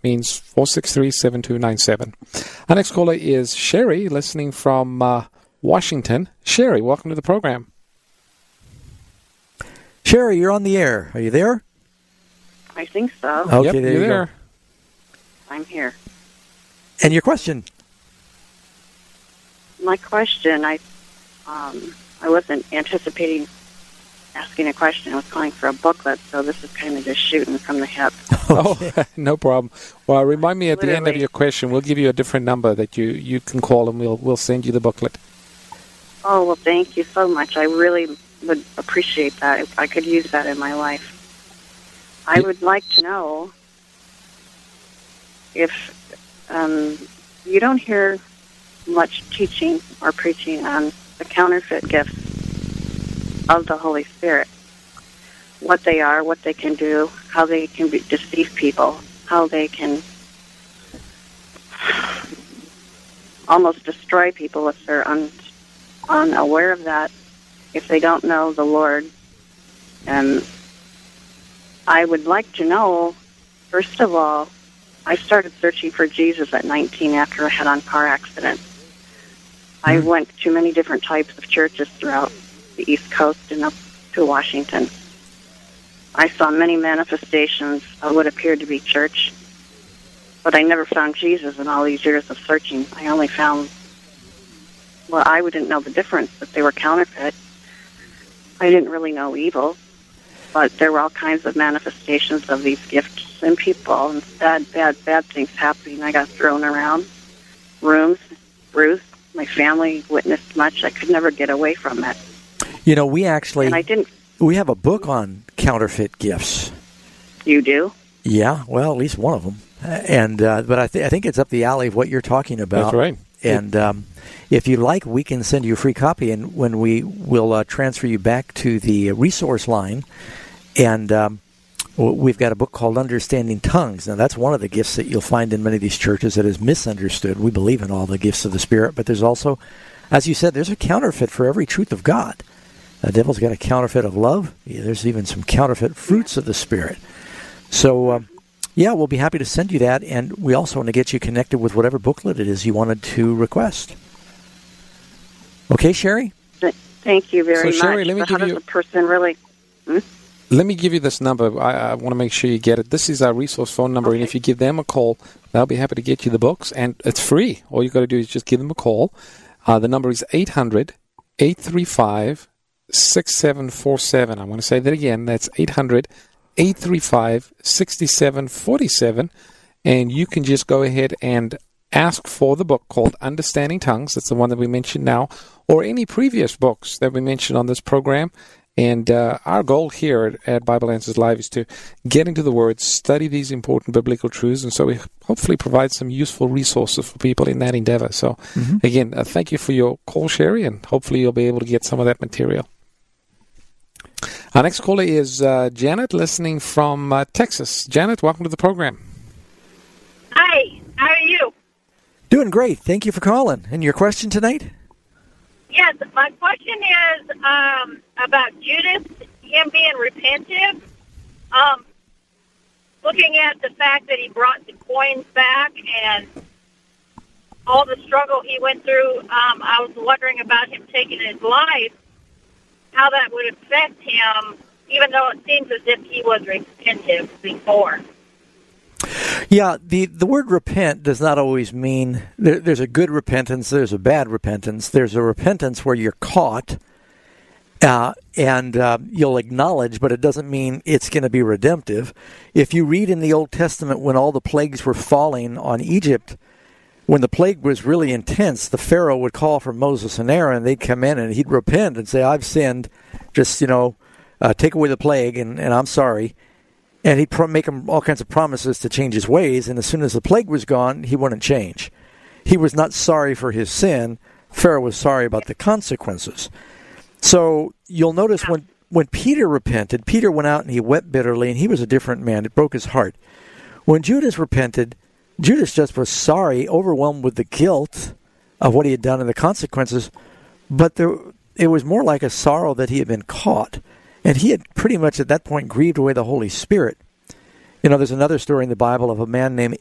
means 463-7297. Our next caller is Sherry, listening from Washington. Sherry, welcome to the program. Sherry, you're on the air. Are you there? I think so. Okay, yep, there you there. go. I'm here. And your question? My question, I wasn't anticipating asking a question. I was calling for a booklet, so this is kind of just shooting from the hip. Oh, no problem. Well, remind me at the end of Literally. your question. We'll give you a different number that you can call, and we'll send you the booklet. Oh, well, thank you so much. I really would appreciate that if I could use that in my life. I would like to know if you don't hear much teaching or preaching on the counterfeit gifts of the Holy Spirit, what they are, what they can do, how they can deceive people, how they can almost destroy people if they're unaware of that, if they don't know the Lord. And I would like to know, first of all, I started searching for Jesus at 19 after I had a car accident. I went to many different types of churches throughout the East Coast and up to Washington. I saw many manifestations of what appeared to be church, but I never found Jesus in all these years of searching. I only found, well, I didn't know the difference, that they were counterfeit. I didn't really know evil, but there were all kinds of manifestations of these gifts in people, and bad things happening. I got thrown around rooms, bruised. My family witnessed much. I could never get away from it. You know, we actually... And I didn't... We have a book on counterfeit gifts. You do? Yeah, well, at least one of them. And but I think it's up the alley of what you're talking about. That's right. And if you like, we can send you a free copy, and when we will transfer you back to the resource line. And we've got a book called Understanding Tongues. Now, that's one of the gifts that you'll find in many of these churches that is misunderstood. We believe in all the gifts of the Spirit, but there's also, as you said, there's a counterfeit for every truth of God. The devil's got a counterfeit of love. Yeah, there's even some counterfeit fruits of the Spirit. So, yeah, we'll be happy to send you that, and we also want to get you connected with whatever booklet it is you wanted to request. Okay, Sherry? Thank you very much. Sherry, let me how give does you... a person really... Let me give you this number. I want to make sure you get it. This is our resource phone number, Okay. and if you give them a call, they'll be happy to get you the books, and it's free. All you got to do is just give them a call. The number is 800-835-6747. I want to say that again. That's 800-835-6747, and you can just go ahead and ask for the book called Understanding Tongues. That's the one that we mentioned now, or any previous books that we mentioned on this program. And our goal here at Bible Answers Live is to get into the Word, study these important biblical truths, and so we hopefully provide some useful resources for people in that endeavor. So, again, thank you for your call, Sherry, and hopefully you'll be able to get some of that material. Our next caller is Janet, listening from Texas. Janet, welcome to the program. Hi, how are you? Doing great. Thank you for calling. And your question tonight? Yes, my question is about Judas, him being repentant. Looking at the fact that he brought the coins back and all the struggle he went through, I was wondering about him taking his life, how that would affect him, even though it seems as if he was repentant before. Yeah, the word repent does not always mean there's a good repentance, there's a bad repentance. There's a repentance where you're caught and you'll acknowledge, but it doesn't mean it's going to be redemptive. If you read in the Old Testament when all the plagues were falling on Egypt, when the plague was really intense, the Pharaoh would call for Moses and Aaron, they'd come in and he'd repent and say, I've sinned, just, take away the plague and I'm sorry. And he'd make him all kinds of promises to change his ways, and as soon as the plague was gone, he wouldn't change. He was not sorry for his sin. Pharaoh was sorry about the consequences. So you'll notice when Peter repented, Peter went out and he wept bitterly, and he was a different man. It broke his heart. When Judas repented, Judas just was sorry, overwhelmed with the guilt of what he had done and the consequences, but it was more like a sorrow that he had been caught. And he had pretty much at that point grieved away the Holy Spirit. There's another story in the Bible of a man named